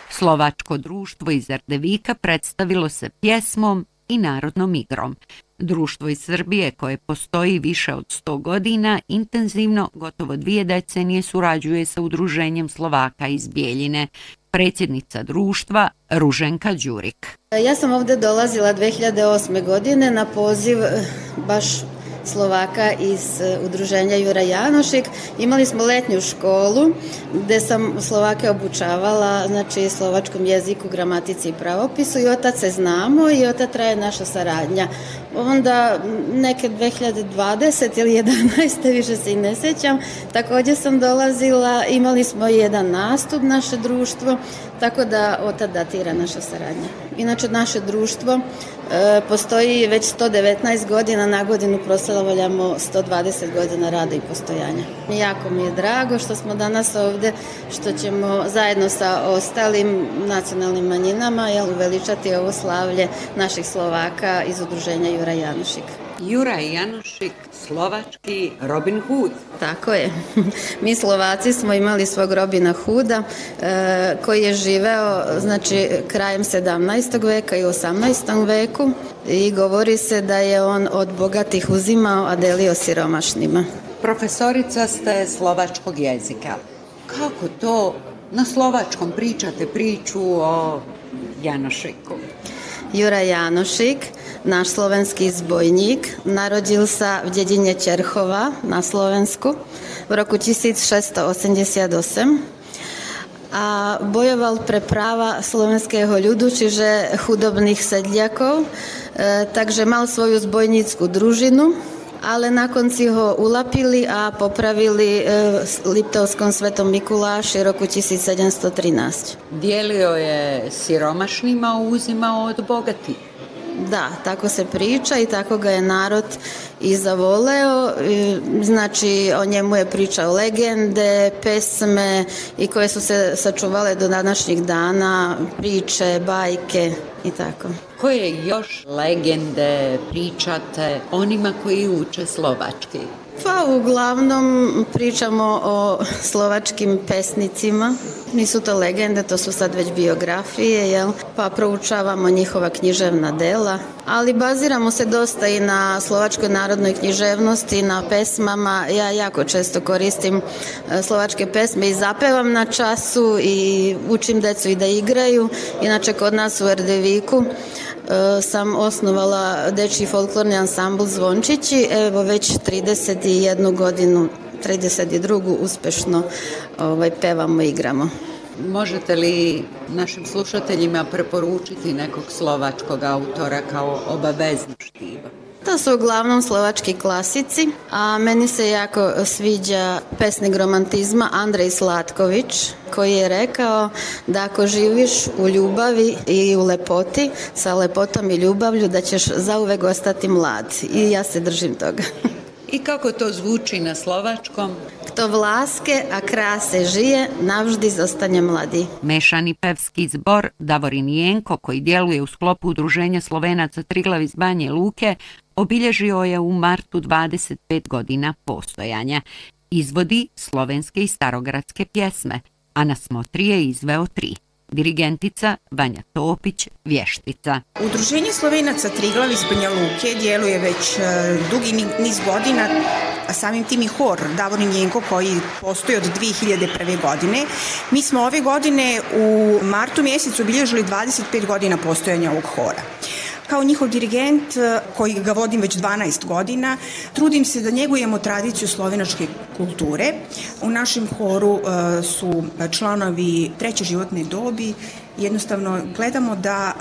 Slovačko društvo iz Erdevika predstavilo se pjesmom i narodnom igrom. Društvo iz Srbije, koje postoji više od 100 godina, intenzivno, gotovo 2 decenije, surađuje sa Udruženjem Slovaka iz Bijeljine. Predsjednica društva Ruženka Đurik. Ja sam ovdje dolazila 2008. godine na poziv baš Slovaka iz Udruženja Jura Janošik. Imali smo letnju školu gdje sam Slovake obučavala, znači slovačkom jeziku, gramatici i pravopisu, i od tad se znamo i od tad traje naša saradnja. Onda neke 2020 ili 2011. više se i ne sjećam, također sam dolazila, imali smo jedan nastup naše društvo, tako da od tad datira naša saradnja. Inače, naše društvo postoji već 119 godina, na godinu proslavljamo 120 godina rada i postojanja. Jako mi je drago što smo danas ovdje, što ćemo zajedno sa ostalim nacionalnim manjinama uveličati ovo slavlje naših Slovaka iz Udruženja Jura Janošik. Jura Janošik, slovački Robin Hood. Tako je. Mi Slovaci smo imali svog Robina Hooda koji je živeo znači krajem 17. veka i 18. veku i govori se da je on od bogatih uzimao, a delio siromašnima. Profesorica ste slovačkog jezika. Kako to na slovačkom pričate priču o Janošiku? Jura Janošik, naš slovenski izbojnik, narodil sa v dedine Čerchova na Slovensku v roku 1688 a bojoval pre práva slovenského ľudu, čiže chudobných sedliakov, takže mal svoju zbojnícku družinu, ale na konci ho ulapili a popravili Liptovskom svetom Mikuláši roku 1713. Dijelio je siromašnima, uzimao od bogatih. Da, tako se priča i tako ga je narod i zavoleo, znači o njemu je pričao legende, pesme i koje su se sačuvale do današnjih dana, priče, bajke i tako. Koje još legende pričate onima koji uče slovački? Pa uglavnom pričamo o slovačkim pesnicima. Nisu to legende, to su sad već biografije, jel? Pa proučavamo njihova književna dela, ali baziramo se dosta i na slovačkoj narodnoj književnosti, na pesmama. Ja jako često koristim slovačke pesme i zapevam na času i učim decu i da igraju. Inače, kod nas u Erdeviku sam osnovala dečji folklorni ansambl Zvončići, evo već 31 godinu, 32 uspešno pevamo i igramo. Možete li našim slušateljima preporučiti nekog slovačkog autora kao obavezno štivo? To su uglavnom slovački klasici, a meni se jako sviđa pesnik romantizma Andrej Slatković, koji je rekao da ako živiš u ljubavi i u lepoti, sa lepotom i ljubavlju, da ćeš zauvek ostati mlad. I ja se držim toga. I kako to zvuči na slovačkom? Kto v láske a kráse žije, navždy zostane mladý. Mešani pevski zbor Davorin Jenko, koji djeluje u sklopu Udruženja Slovenaca Triglav iz Banje Luke, obilježio je u martu 25 godina postojanja. Izvodi slovenske i starogradske pjesme, a na smotri je izveo 3. Dirigentica Vanja Topić, vještica. Udruženje Slovenaca Triglav iz Banja Luke djeluje već dugi niz godina, a samim tim i hor Davorin Jenko koji postoji od 2001. godine. Mi smo ove godine u martu mjesecu obilježili 25 godina postojanja ovog hora. Kao njihov dirigent, koji ga vodim već 12 godina, trudim se da njegujemo tradiciju slovenačke kulture. U našem horu su članovi treće životne dobi. Jednostavno gledamo da